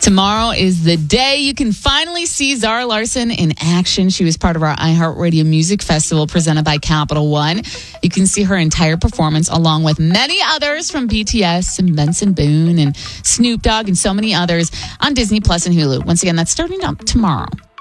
Tomorrow is the day you can finally see Zara Larsson in action. She was part of our iHeartRadio Music Festival presented by Capital One. You can see her entire performance along with many others from BTS and Benson Boone and Snoop Dogg and so many others on Disney Plus and Hulu. Once again, that's starting up tomorrow.